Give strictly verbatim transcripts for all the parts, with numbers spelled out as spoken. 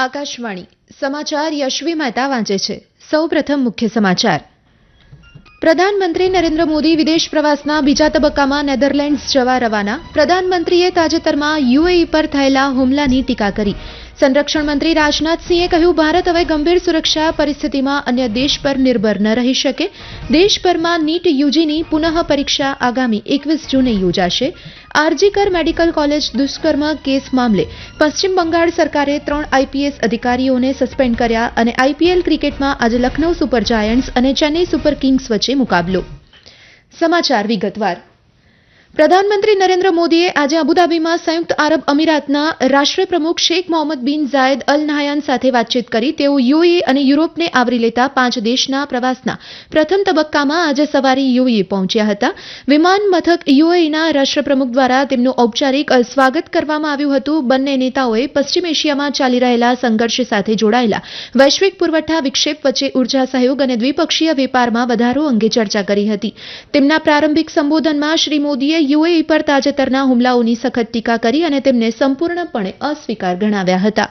આકાશવાણી સમાચાર યશવી મહેતા વાંચે છે. સૌપ્રથમ મુખ્ય સમાચાર. પ્રધાનમંત્રી નરેન્દ્ર મોદી વિદેશ પ્રવાસના બીજા તબક્કામાં નેધરલેન્ડ્સ જવા રવાના. પ્રધાનમંત્રીએ તાજેતરમાં યુએઈ પર થયેલા હુમલાની ટીકા કરી. સંરક્ષણ મંત્રી રાજનાથસિંહે કહ્યું, ભારત હવે ગંભીર સુરક્ષા પરિસ્થિતિમાં અન્ય દેશ પર નિર્ભર ન રહી શકે. દેશભરમાં નીટ યુજીની પુનઃ પરીક્ષા આગામી એકવીસ જૂને યોજાશે. આરજીકર મેડિકલ કોલેજ દુષ્કર્મ કેસ મામલે પશ્ચિમ બંગાળ સરકારે ત્રણ આઈપીએસ અધિકારીઓને સસ્પેન્ડ કર્યા અને આઈપીએલ ક્રિકેટમાં આજે લખનૌ સુપર જાયન્ટ્સ અને ચેન્નઈ સુપર કિંગ્સ વચ્ચે મુકાબલો. સમાચાર વિગતવાર. પ્રધાનમંત્રી નરેન્દ્ર મોદીએ આજે અબુધાબીમાં સંયુક્ત આરબ અમીરાતના રાષ્ટ્રપ્રમુખ શેખ મોહમ્મદ બિન ઝાયદ અલ નહયાન સાથે વાતચીત કરી. તેઓ યુએઈ અને યુરોપને આવરી લેતા પાંચ દેશના પ્રવાસના પ્રથમ તબક્કામાં આજે સવારે યુએઈ પહોંચ્યા હતા. વિમાન મથક યુએઈના રાષ્ટ્રપ્રમુખ દ્વારા તેમનું ઔપચારિક સ્વાગત કરવામાં આવ્યું હતું. બંને નેતાઓએ પશ્ચિમ એશિયામાં ચાલી રહેલા સંઘર્ષ સાથે જોડાયેલા વૈશ્વિક પુરવઠા વિક્ષેપ વચ્ચે ઉર્જા સહયોગ અને દ્વિપક્ષીય વેપારમાં વધારો અંગે ચર્ચા કરી હતી. તેમના પ્રારંભિક સંબોધનમાં શ્રી મોદીએ યુએઈ પર તાજેતરના હુમલાઓની સખત ટીકા કરી અને તેમને સંપૂર્ણપણે અસ્વીકાર ગણાવ્યા હતા.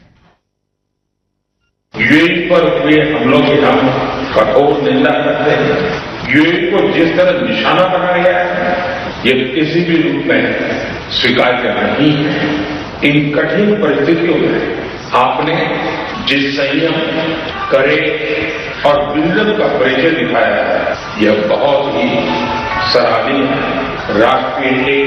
यूएई पर हुए हमलों की हम कठोर निंदा करते हैं. यूएई को जिस तरह निशाना बनाया गया है, ये किसी भी रूप में स्वीकार्य नहीं है. इन कठिन परिस्थितियों में आपने जिस संयम, करे और विजन का परिचय दिखाया है, यह बहुत ही सराहनीय है. राष्ट्रीय